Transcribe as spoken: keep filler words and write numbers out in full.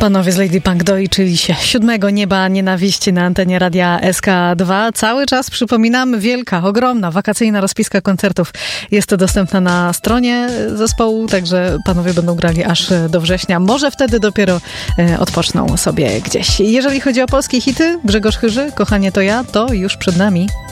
Panowie z Lady Punk doiczyli się siódmego nieba nienawiści na antenie Radia S K dwa. Cały czas, przypominam, wielka, ogromna, wakacyjna rozpiska koncertów jest dostępna na stronie zespołu, także panowie będą grali aż do września. Może wtedy dopiero e, odpoczną sobie gdzieś. Jeżeli chodzi o polskie hity, Grzegorz Chyży, Kochanie to ja, to już przed nami